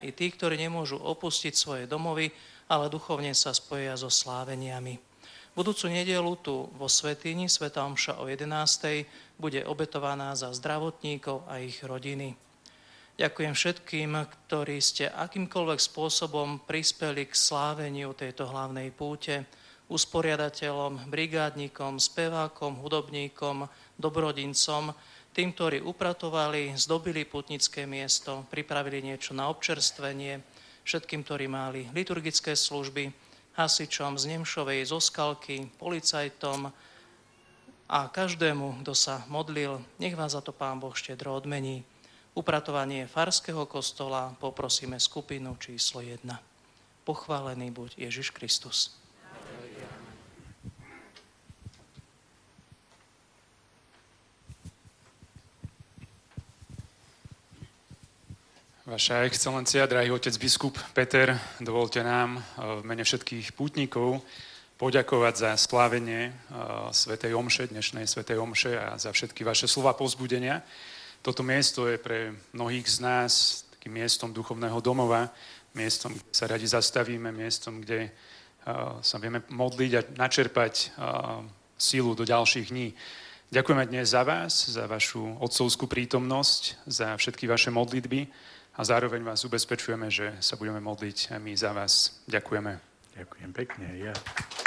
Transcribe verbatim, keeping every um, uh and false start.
I tí, ktorí nemôžu opustiť svoje domovy, ale duchovne sa spoja so sláveniami. Budúcu nedeľu tu vo Svätyni svätá omša o jedenástej bude obetovaná za zdravotníkov a ich rodiny. Ďakujem všetkým, ktorí ste akýmkoľvek spôsobom prispeli k sláveniu tejto hlavnej púte, usporiadateľom, brigádnikom, spevákom, hudobníkom, dobrodincom, tým, ktorí upratovali, zdobili putnické miesto, pripravili niečo na občerstvenie, všetkým, ktorí mali liturgické služby, hasičom z Nemšovej, zo Skalky, policajtom a každému, kto sa modlil, nech vás za to Pán Boh štedro odmení. Upratovanie farského kostola poprosíme skupinu číslo jedna. Pochválený buď Ježiš Kristus. Vaša excelencia, drahý otec biskup Peter, dovolte nám v mene všetkých pútnikov poďakovať za slávenie svätej omše, dnešnej svätej omše a za všetky vaše slova povzbudenia. Toto miesto je pre mnohých z nás takým miestom duchovného domova, miestom, kde sa radi zastavíme, miestom, kde sa vieme modliť a načerpať sílu do ďalších dní. Ďakujeme dnes za vás, za vašu otcovskú prítomnosť, za všetky vaše modlitby. A zároveň vás ubezpečujeme, že sa budeme modliť aj my za vás. Ďakujeme. Ďakujem pekne. Ja.